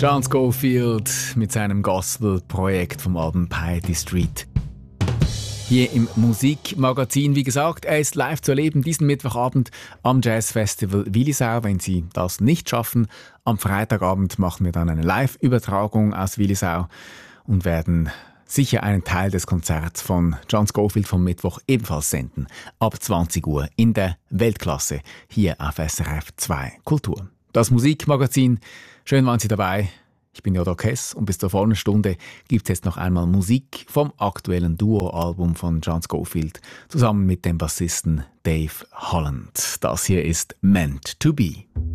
John Scofield mit seinem Gospel-Projekt vom Album Piety Street. Hier im Musikmagazin, wie gesagt, er ist live zu erleben diesen Mittwochabend am Jazzfestival Willisau. Wenn Sie das nicht schaffen, am Freitagabend machen wir dann eine Live-Übertragung aus Willisau und werden sicher einen Teil des Konzerts von John Scofield vom Mittwoch ebenfalls senden. Ab 20 Uhr in der Weltklasse hier auf SRF 2 Kultur. Das Musikmagazin, schön waren Sie dabei. Ich bin Jodo Kess und bis zur vollen Stunde gibt es jetzt noch einmal Musik vom aktuellen Duo-Album von John Scofield zusammen mit dem Bassisten Dave Holland. Das hier ist Meant to Be.